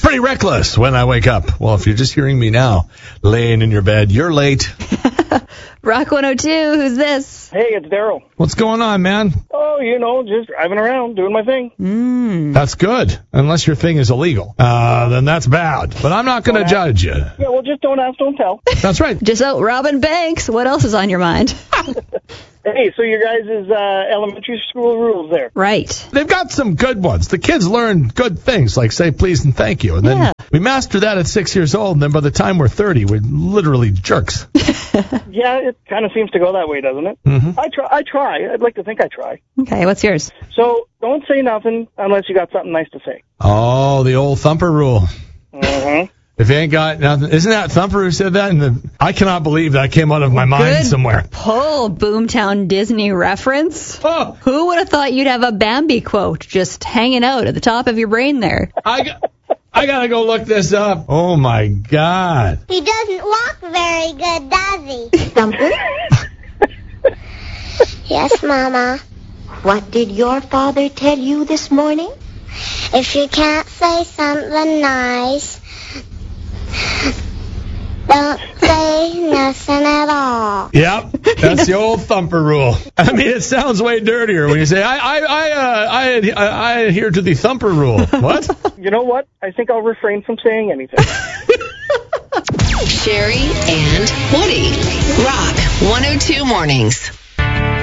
pretty reckless when I wake up. Well, if you're just hearing me now, laying in your bed, you're late. Rock 102, who's this? Hey, it's Daryl. What's going on, man? Oh, just driving around, doing my thing. That's good. Unless your thing is illegal. Then that's bad. But I'm not going to judge you. Yeah, well, just don't ask, don't tell. That's right. Just out robbing banks. What else is on your mind? Hey, so your guys' elementary school rules there. Right. They've got some good ones. The kids learn good things like say please and thank you. And then we master that at 6 years old. And then by the time we're 30, we're literally jerks. Yeah, it kind of seems to go that way, doesn't it? Mm-hmm. I try. I'd like to think I try. Okay, what's yours? So don't say nothing unless you got something nice to say. Oh, the old thumper rule. Mm-hmm. If you ain't got nothing, isn't that Thumper who said that? I cannot believe that came out of my mind somewhere. Pull, Boomtown Disney reference. Oh. Who would have thought you'd have a Bambi quote just hanging out at the top of your brain there? I gotta go look this up. Oh my God. He doesn't walk very good, does he? Thumper? Yes, Mama. What did your father tell you this morning? If you can't say something nice, don't say nothing at all. Yep, that's the old Thumper rule. I mean, it sounds way dirtier when you say, I adhere to the Thumper rule. What? You know what? I think I'll refrain from saying anything. Sherry and Woody. Rock 102 Mornings.